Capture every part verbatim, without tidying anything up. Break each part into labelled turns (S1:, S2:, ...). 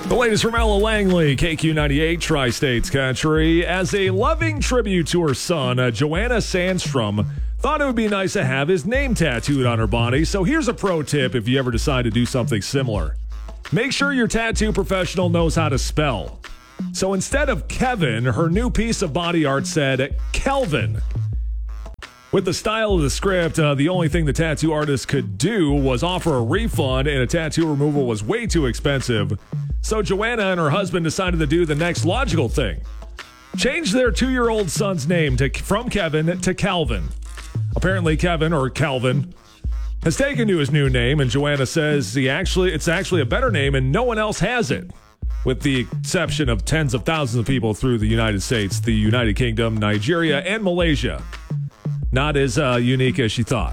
S1: The latest from Ella Langley, K Q ninety-eight, Tri-States Country. As a loving tribute to her son, uh, Joanna Sandstrom thought it would be nice to have his name tattooed on her body. So here's a pro tip if you ever decide to do something similar. Make sure your tattoo professional knows how to spell. So instead of Kevin, her new piece of body art said Kelvin. With the style of the script, uh, the only thing the tattoo artist could do was offer a refund, and a tattoo removal was way too expensive. So Joanna and her husband decided to do the next logical thing. Change their two-year-old son's name to, from Kevin to Calvin. Apparently Kevin, or Calvin, has taken to his new name, and Joanna says he actually it's actually a better name and no one else has it, with the exception of tens of thousands of people through the United States, the United Kingdom, Nigeria, and Malaysia. Not as uh, unique as she thought.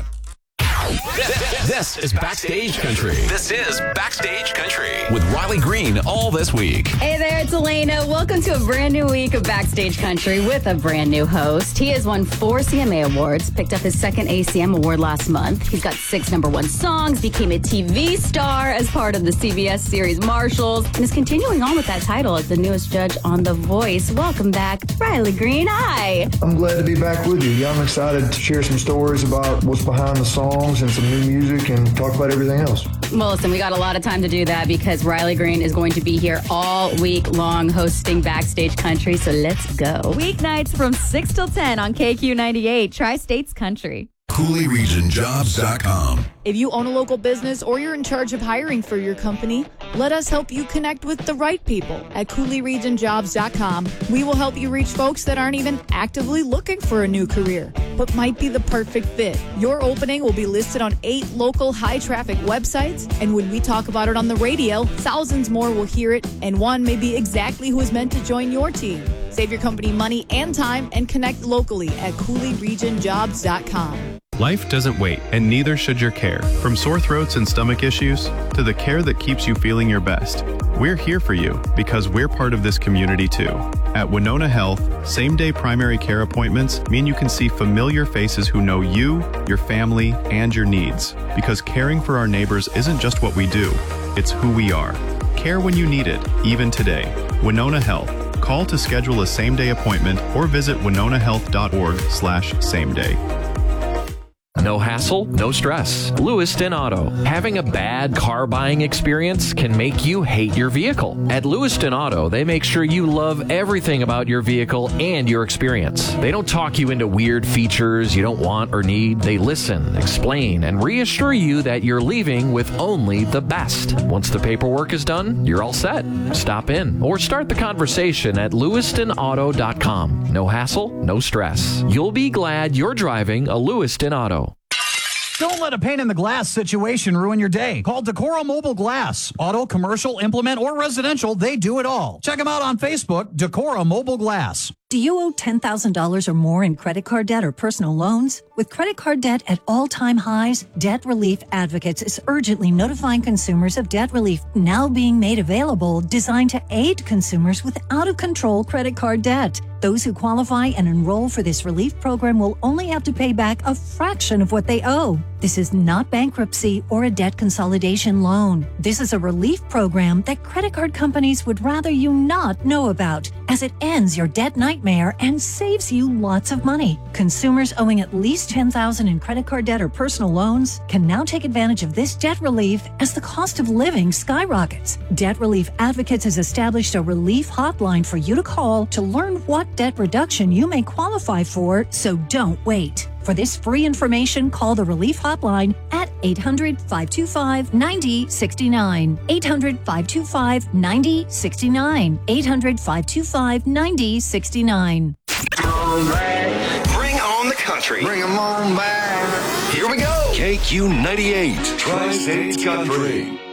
S2: This is Backstage Country.
S3: This is Backstage Country
S2: with Riley Green all this week.
S4: Hey there, it's Elena. Welcome to a brand new week of Backstage Country with a brand new host. He has won four C M A awards, picked up his second A C M award last month. He's got six number one songs, became a T V star as part of the C B S series Marshals, and is continuing on with that title as the newest judge on The Voice. Welcome back, Riley Green. Hi.
S5: I'm glad to be back with you. Yeah, I'm excited to share some stories about what's behind the songs and some new music and talk about everything else.
S4: Well, listen, we got a lot of time to do that because Riley Green is going to be here all week long hosting Backstage Country, so let's go. Weeknights from six till ten on K Q ninety-eight, Tri-States Country.
S6: Cooley Region Jobs dot com.
S7: If you own a local business or you're in charge of hiring for your company, let us help you connect with the right people at Cooley Region Jobs dot com. We will help you reach folks that aren't even actively looking for a new career, but might be the perfect fit. Your opening will be listed on eight local high-traffic websites, and when we talk about it on the radio, thousands more will hear it, and one may be exactly who is meant to join your team. Save your company money and time and connect locally at Cooley Region Jobs dot com.
S8: Life doesn't wait, and neither should your care. From sore throats and stomach issues to the care that keeps you feeling your best. We're here for you because we're part of this community too. At Winona Health, same-day primary care appointments mean you can see familiar faces who know you, your family, and your needs. Because caring for our neighbors isn't just what we do, it's who we are. Care when you need it, even today. Winona Health. Call to schedule a same-day appointment or visit winona health dot org slash same day.
S9: No hassle, no stress. Lewiston Auto. Having a bad car buying experience can make you hate your vehicle. At Lewiston Auto, they make sure you love everything about your vehicle and your experience. They don't talk you into weird features you don't want or need. They listen, explain, and reassure you that you're leaving with only the best. Once the paperwork is done, you're all set. Stop in or start the conversation at lewiston auto dot com. No hassle, no stress. You'll be glad you're driving a Lewiston Auto.
S10: Don't let a pane in the glass situation ruin your day. Call Decora Mobile Glass. Auto, commercial, implement, or residential, they do it all. Check them out on Facebook, Decora Mobile Glass.
S11: Do you owe ten thousand dollars or more in credit card debt or personal loans? With credit card debt at all-time highs, Debt Relief Advocates is urgently notifying consumers of debt relief now being made available, designed to aid consumers with out-of-control credit card debt. Those who qualify and enroll for this relief program will only have to pay back a fraction of what they owe. This is not bankruptcy or a debt consolidation loan. This is a relief program that credit card companies would rather you not know about, as it ends your debt nightmare and saves you lots of money. Consumers owing at least ten thousand dollars in credit card debt or personal loans can now take advantage of this debt relief as the cost of living skyrockets. Debt Relief Advocates has established a relief hotline for you to call to learn what debt reduction you may qualify for, so don't wait. For this free information, call the Relief Hotline at eight hundred, five two five, nine zero six nine. eight hundred, five two five, nine zero six nine. eight hundred, five two five, nine zero six nine.
S3: Bring on the country.
S5: Bring 'em on back.
S3: Here we go.
S6: K Q ninety-eight, Tri-States Country.